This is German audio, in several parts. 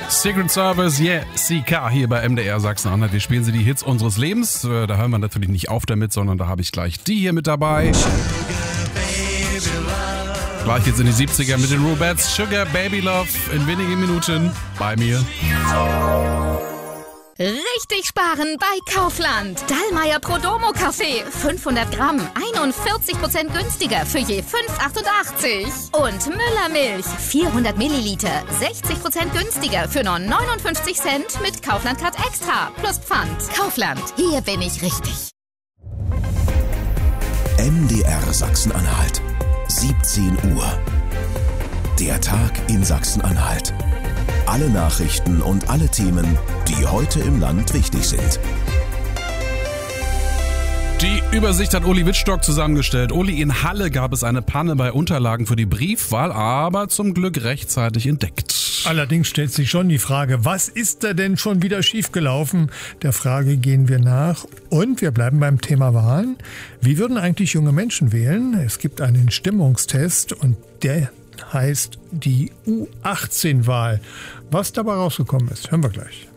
Secret Service, yeah, CK hier bei MDR Sachsen-Anhalt. Wir spielen sie die Hits unseres Lebens. Da hören wir natürlich nicht auf damit, sondern da habe ich gleich die hier mit dabei. Gleich jetzt in die 70er mit den Rubettes. Sugar Baby Love in wenigen Minuten bei mir. Richtig sparen bei Kaufland. Dallmayr Prodomo Kaffee 500 Gramm 41% günstiger für je 5,88. Und Müller Milch 400 Milliliter 60% günstiger für nur 59 Cent mit Kaufland Card Extra plus Pfand. Kaufland, hier bin ich richtig. MDR Sachsen-Anhalt, 17 Uhr. Der Tag in Sachsen-Anhalt. Alle Nachrichten und alle Themen, die heute im Land wichtig sind. Die Übersicht hat Uli Wittstock zusammengestellt. Uli, in Halle gab es eine Panne bei Unterlagen für die Briefwahl, aber zum Glück rechtzeitig entdeckt. Allerdings stellt sich schon die Frage, was ist da denn schon wieder schiefgelaufen? Der Frage gehen wir nach. Und wir bleiben beim Thema Wahlen. Wie würden eigentlich junge Menschen wählen? Es gibt einen Stimmungstest und der heißt die U18-Wahl. Was dabei rausgekommen ist, hören wir gleich.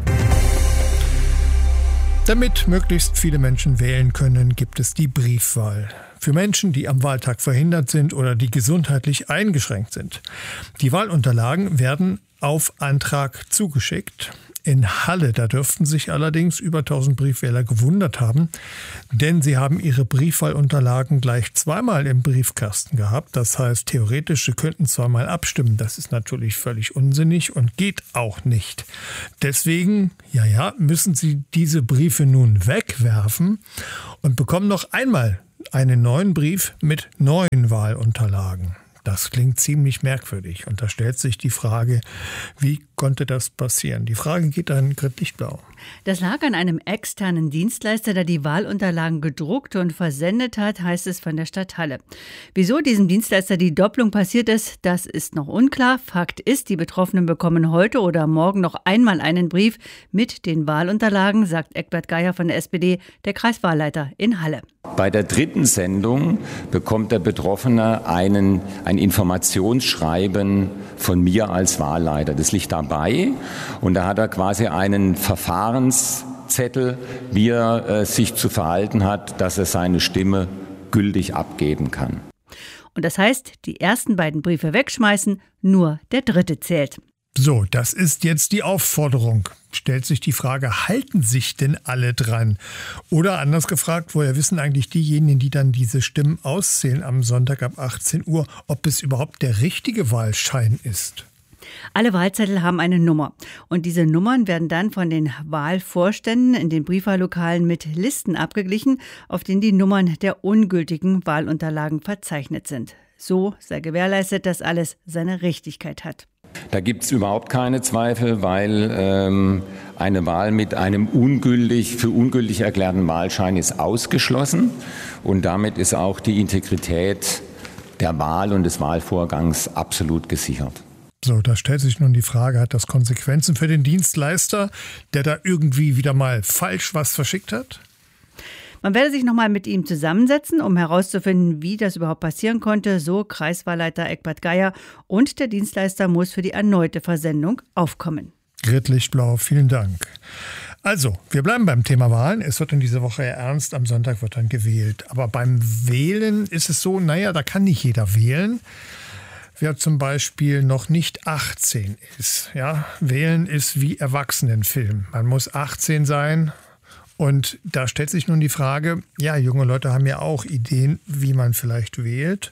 Damit möglichst viele Menschen wählen können, gibt es die Briefwahl. Für Menschen, die am Wahltag verhindert sind oder die gesundheitlich eingeschränkt sind. Die Wahlunterlagen werden auf Antrag zugeschickt. In Halle, da dürften sich allerdings über 1000 Briefwähler gewundert haben, denn sie haben ihre Briefwahlunterlagen gleich zweimal im Briefkasten gehabt. Das heißt, theoretisch, sie könnten zweimal abstimmen. Das ist natürlich völlig unsinnig und geht auch nicht. Deswegen, müssen sie diese Briefe nun wegwerfen und bekommen noch einmal einen neuen Brief mit neuen Wahlunterlagen. Das klingt ziemlich merkwürdig und da stellt sich die Frage, wie konnte das passieren? Die Frage geht an Grit Lichtblau. Das lag an einem externen Dienstleister, der die Wahlunterlagen gedruckt und versendet hat, heißt es von der Stadt Halle. Wieso diesem Dienstleister die Doppelung passiert ist, das ist noch unklar. Fakt ist, die Betroffenen bekommen heute oder morgen noch einmal einen Brief mit den Wahlunterlagen, sagt Egbert Geier von der SPD, der Kreiswahlleiter in Halle. Bei der dritten Sendung bekommt der Betroffene ein Informationsschreiben von mir als Wahlleiter. Das liegt dabei und da hat er quasi einen Verfahrenszettel, wie er sich zu verhalten hat, dass er seine Stimme gültig abgeben kann. Und das heißt, die ersten beiden Briefe wegschmeißen, nur der dritte zählt. So, das ist jetzt die Aufforderung. Stellt sich die Frage, halten sich denn alle dran? Oder anders gefragt, woher wissen eigentlich diejenigen, die dann diese Stimmen auszählen am Sonntag ab 18 Uhr, ob es überhaupt der richtige Wahlschein ist? Alle Wahlzettel haben eine Nummer und diese Nummern werden dann von den Wahlvorständen in den Briefwahllokalen mit Listen abgeglichen, auf denen die Nummern der ungültigen Wahlunterlagen verzeichnet sind. So sei gewährleistet, dass alles seine Richtigkeit hat. Da gibt es überhaupt keine Zweifel, weil eine Wahl mit einem für ungültig erklärten Wahlschein ist ausgeschlossen und damit ist auch die Integrität der Wahl und des Wahlvorgangs absolut gesichert. So, da stellt sich nun die Frage, hat das Konsequenzen für den Dienstleister, der da irgendwie wieder mal falsch was verschickt hat? Man werde sich nochmal mit ihm zusammensetzen, um herauszufinden, wie das überhaupt passieren konnte, so Kreiswahlleiter Egbert Geier. Und der Dienstleister muss für die erneute Versendung aufkommen. Grit Lichtblau, vielen Dank. Also, wir bleiben beim Thema Wahlen. Es wird in dieser Woche ernst, am Sonntag wird dann gewählt. Aber beim Wählen ist es so, da kann nicht jeder wählen. Wer zum Beispiel noch nicht 18 ist. Ja, wählen ist wie Erwachsenenfilm. Man muss 18 sein. Und da stellt sich nun die Frage, junge Leute haben ja auch Ideen, wie man vielleicht wählt.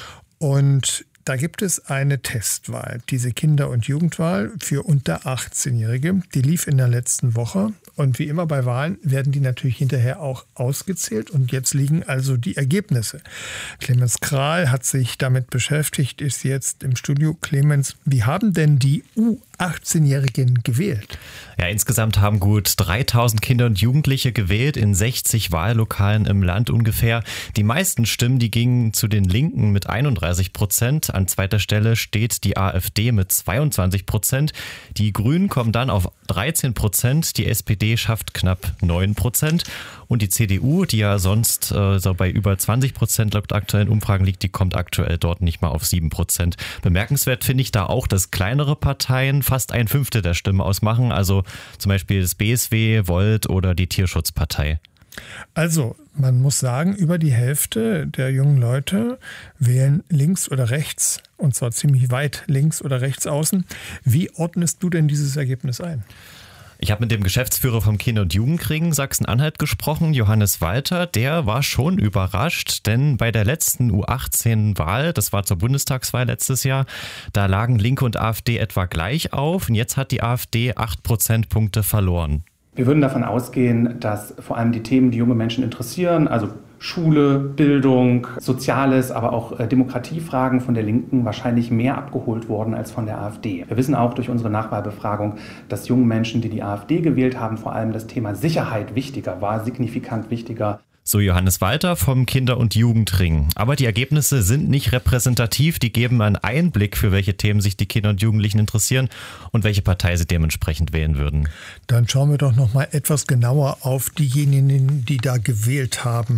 Und da gibt es eine Testwahl, diese Kinder- und Jugendwahl für unter 18-Jährige. Die lief in der letzten Woche. Und wie immer bei Wahlen werden die natürlich hinterher auch ausgezählt. Und jetzt liegen also die Ergebnisse. Clemens Kral hat sich damit beschäftigt, ist jetzt im Studio. Clemens, wie haben denn die U18-Jährigen gewählt? Ja, insgesamt haben gut 3000 Kinder und Jugendliche gewählt in 60 Wahllokalen im Land ungefähr. Die meisten Stimmen, die gingen zu den Linken mit 31%. An zweiter Stelle steht die AfD mit 22%. Die Grünen kommen dann auf 13%, die SPD AfD schafft knapp 9%. Und die CDU, die ja sonst so bei über 20% laut aktuellen Umfragen liegt, die kommt aktuell dort nicht mal auf 7%. Bemerkenswert finde ich da auch, dass kleinere Parteien fast 1/5 der Stimme ausmachen. Also zum Beispiel das BSW, Volt oder die Tierschutzpartei. Also, man muss sagen, über die Hälfte der jungen Leute wählen links oder rechts, und zwar ziemlich weit links oder rechts außen. Wie ordnest du denn dieses Ergebnis ein? Ich habe mit dem Geschäftsführer vom Kinder- und Jugendring Sachsen-Anhalt gesprochen, Johannes Walter. Der war schon überrascht, denn bei der letzten U18-Wahl, das war zur Bundestagswahl letztes Jahr, da lagen Linke und AfD etwa gleich auf und jetzt hat die AfD 8 Prozentpunkte verloren. Wir würden davon ausgehen, dass vor allem die Themen, die junge Menschen interessieren, also Schule, Bildung, Soziales, aber auch Demokratiefragen von der Linken wahrscheinlich mehr abgeholt wurden als von der AfD. Wir wissen auch durch unsere Nachwahlbefragung, dass jungen Menschen, die die AfD gewählt haben, vor allem das Thema Sicherheit wichtiger war, signifikant wichtiger. So Johannes Walter vom Kinder- und Jugendring. Aber die Ergebnisse sind nicht repräsentativ, die geben einen Einblick, für welche Themen sich die Kinder und Jugendlichen interessieren und welche Partei sie dementsprechend wählen würden. Dann schauen wir doch noch mal etwas genauer auf diejenigen, die da gewählt haben.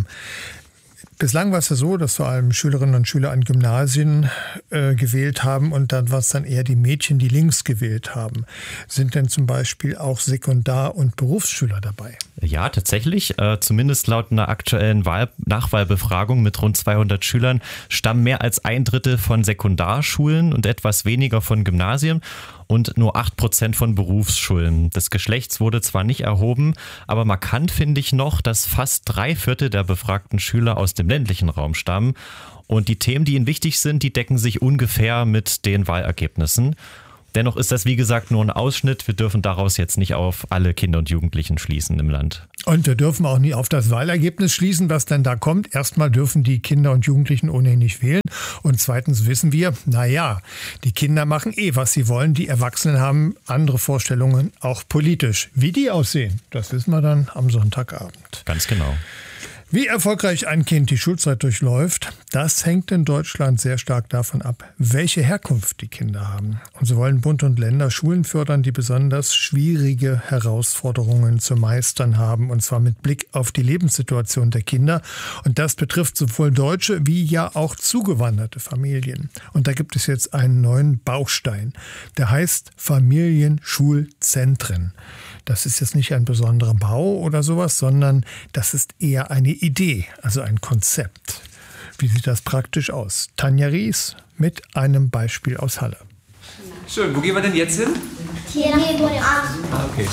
Bislang war es ja so, dass vor allem Schülerinnen und Schüler an Gymnasien gewählt haben und dann war es dann eher die Mädchen, die links gewählt haben. Sind denn zum Beispiel auch Sekundar- und Berufsschüler dabei? Ja, tatsächlich. Zumindest laut einer aktuellen Nachwahlbefragung mit rund 200 Schülern stammen mehr als 1/3 von Sekundarschulen und etwas weniger von Gymnasien und nur 8% von Berufsschulen. Das Geschlechts wurde zwar nicht erhoben, aber markant finde ich noch, dass fast 3/4 der befragten Schüler aus dem ländlichen Raum stammen. Und die Themen, die ihnen wichtig sind, die decken sich ungefähr mit den Wahlergebnissen. Dennoch ist das, wie gesagt, nur ein Ausschnitt. Wir dürfen daraus jetzt nicht auf alle Kinder und Jugendlichen schließen im Land. Und wir dürfen auch nie auf das Wahlergebnis schließen, was dann da kommt. Erstmal dürfen die Kinder und Jugendlichen ohnehin nicht wählen. Und zweitens wissen wir, die Kinder machen was sie wollen. Die Erwachsenen haben andere Vorstellungen, auch politisch. Wie die aussehen, das wissen wir dann am Sonntagabend. Ganz genau. Wie erfolgreich ein Kind die Schulzeit durchläuft, das hängt in Deutschland sehr stark davon ab, welche Herkunft die Kinder haben. Und so wollen Bund und Länder Schulen fördern, die besonders schwierige Herausforderungen zu meistern haben, und zwar mit Blick auf die Lebenssituation der Kinder. Und das betrifft sowohl deutsche wie ja auch zugewanderte Familien. Und da gibt es jetzt einen neuen Baustein, der heißt Familienschulzentren. Das ist jetzt nicht ein besonderer Bau oder sowas, sondern das ist eher eine Idee, also ein Konzept. Wie sieht das praktisch aus? Tanja Ries mit einem Beispiel aus Halle. Schön, wo gehen wir denn jetzt hin? Hier neben dem Arm. Okay.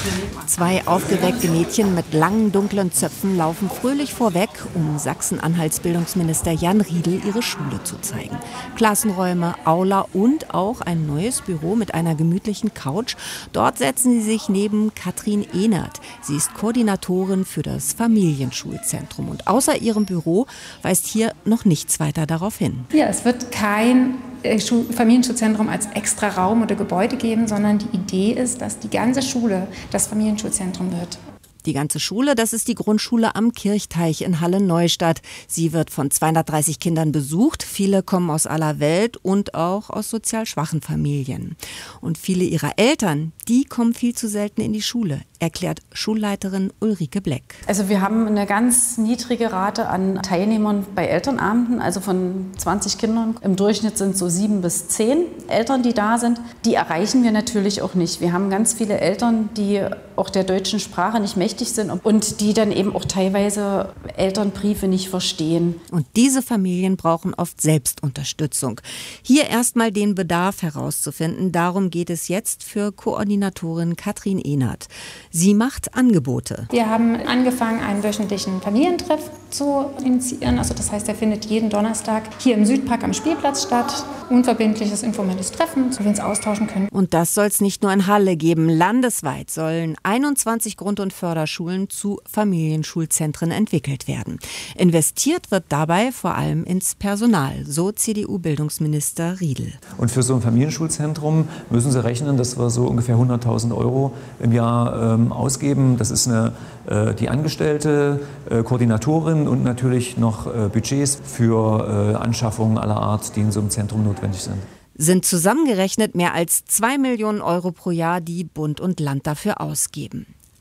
2 aufgeweckte Mädchen mit langen, dunklen Zöpfen laufen fröhlich vorweg, um Sachsen-Anhalts Bildungsminister Jan Riedl ihre Schule zu zeigen. Klassenräume, Aula und auch ein neues Büro mit einer gemütlichen Couch. Dort setzen sie sich neben Katrin Ehnert. Sie ist Koordinatorin für das Familienschulzentrum. Und außer ihrem Büro weist hier noch nichts weiter darauf hin. Ja, es wird kein Familienschulzentrum als extra Raum oder Gebäude geben, sondern die Idee ist, dass die ganze Schule das Familienschulzentrum wird. Die ganze Schule, das ist die Grundschule am Kirchteich in Halle-Neustadt. Sie wird von 230 Kindern besucht. Viele kommen aus aller Welt und auch aus sozial schwachen Familien. Und viele ihrer Eltern, die kommen viel zu selten in die Schule, erklärt Schulleiterin Ulrike Bleck. Also wir haben eine ganz niedrige Rate an Teilnehmern bei Elternabenden, also von 20 Kindern. Im Durchschnitt sind so 7 bis 10 Eltern, die da sind. Die erreichen wir natürlich auch nicht. Wir haben ganz viele Eltern, die auch der deutschen Sprache nicht mächtig sind und die dann eben auch teilweise Elternbriefe nicht verstehen. Und diese Familien brauchen oft Selbstunterstützung. Hier erstmal den Bedarf herauszufinden. Darum geht es jetzt für Koordinatorin Katrin Ehnert. Sie macht Angebote. Wir haben angefangen, einen wöchentlichen Familientreff zu initiieren. Also das heißt, der findet jeden Donnerstag hier im Südpark am Spielplatz statt. Unverbindliches, informelles Treffen, wo wir uns austauschen können. Und das soll es nicht nur in Halle geben. Landesweit sollen 21 Grund- und Förderschulen zu Familienschulzentren entwickelt werden. Investiert wird dabei vor allem ins Personal, so CDU-Bildungsminister Riedl. Und für so ein Familienschulzentrum müssen Sie rechnen, dass wir so ungefähr 100.000 € im Jahr ausgeben. Das ist die Angestellte, Koordinatorin und natürlich noch Budgets für Anschaffungen aller Art, die in so einem Zentrum notwendig sind. Sind zusammengerechnet mehr als 2 Millionen € pro Jahr, die Bund und Land dafür ausgeben.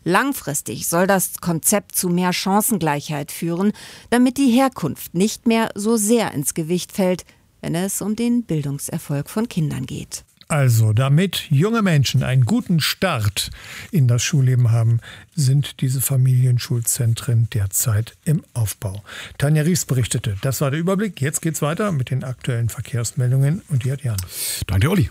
Langfristig soll das Konzept zu mehr Chancengleichheit führen, damit die Herkunft nicht mehr so sehr ins Gewicht fällt, wenn es um den Bildungserfolg von Kindern geht. Also, damit junge Menschen einen guten Start in das Schulleben haben, sind diese Familienschulzentren derzeit im Aufbau. Tanja Ries berichtete. Das war der Überblick. Jetzt geht's weiter mit den aktuellen Verkehrsmeldungen und die hat Jan. Danke, Olli.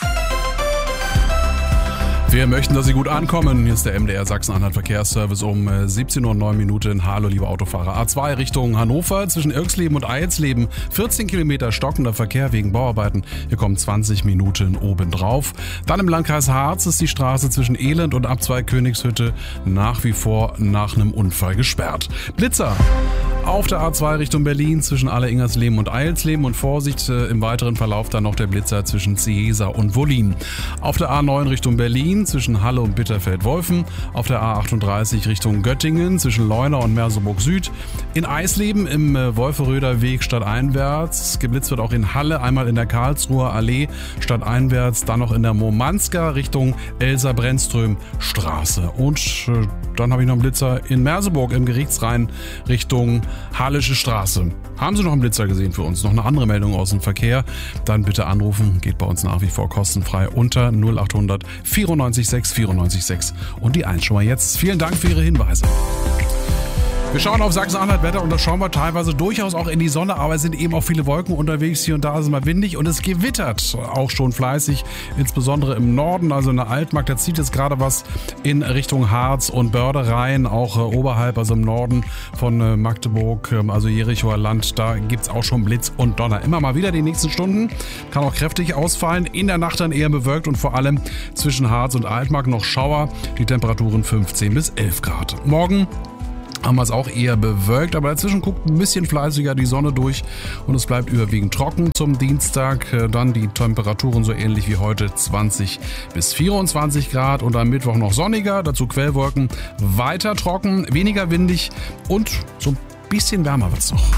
Wir möchten, dass Sie gut ankommen. Hier ist der MDR Sachsen-Anhalt Verkehrsservice um 17:09 Uhr. Hallo, liebe Autofahrer. A2 Richtung Hannover zwischen Irxleben und Eilsleben. 14 Kilometer stockender Verkehr wegen Bauarbeiten. Hier kommen 20 Minuten obendrauf. Dann im Landkreis Harz ist die Straße zwischen Elend und Abzweig Königshütte nach wie vor nach einem Unfall gesperrt. Blitzer auf der A2 Richtung Berlin zwischen Alle-Ingersleben und Eilsleben und Vorsicht im weiteren Verlauf dann noch der Blitzer zwischen Ciesa und Wollin. Auf der A9 Richtung Berlin zwischen Halle und Bitterfeld-Wolfen, auf der A38 Richtung Göttingen zwischen Leuna und Merseburg Süd, in Eisleben im Wolferöder Weg stadteinwärts, geblitzt wird auch in Halle, einmal in der Karlsruher Allee stadteinwärts, dann noch in der Momanska Richtung Elsa-Brennström Straße und dann habe ich noch einen Blitzer in Merseburg im Gerichtsrhein Richtung Hallische Straße. Haben Sie noch einen Blitzer gesehen für uns? Noch eine andere Meldung aus dem Verkehr? Dann bitte anrufen. Geht bei uns nach wie vor kostenfrei unter 0800 94 6 94 6 und die 1 schon mal jetzt. Vielen Dank für Ihre Hinweise. Wir schauen auf Sachsen-Anhalt Wetter und da schauen wir teilweise durchaus auch in die Sonne, aber es sind eben auch viele Wolken unterwegs. Hier und da ist es mal windig und es gewittert auch schon fleißig, insbesondere im Norden, also in der Altmark. Da zieht jetzt gerade was in Richtung Harz und Börde rein, auch oberhalb, also im Norden von Magdeburg, also Jerichoer Land. Da gibt's auch schon Blitz und Donner. Immer mal wieder die nächsten Stunden, kann auch kräftig ausfallen. In der Nacht dann eher bewölkt und vor allem zwischen Harz und Altmark noch Schauer. Die Temperaturen 15 bis 11 Grad. Morgen haben wir es auch eher bewölkt, aber dazwischen guckt ein bisschen fleißiger die Sonne durch und es bleibt überwiegend trocken zum Dienstag. Dann die Temperaturen so ähnlich wie heute 20 bis 24 Grad und am Mittwoch noch sonniger, dazu Quellwolken, weiter trocken, weniger windig und so ein bisschen wärmer wird's noch.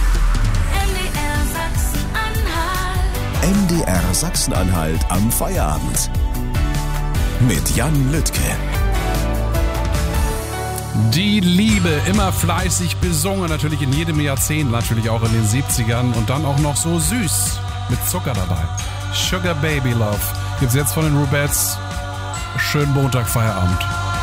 MDR Sachsen-Anhalt am Feierabend mit Jan Lüttke. Die Liebe, immer fleißig besungen, natürlich in jedem Jahrzehnt, natürlich auch in den 70ern und dann auch noch so süß, mit Zucker dabei. Sugar Baby Love gibt's jetzt von den Rubettes. Schönen Montag, Feierabend.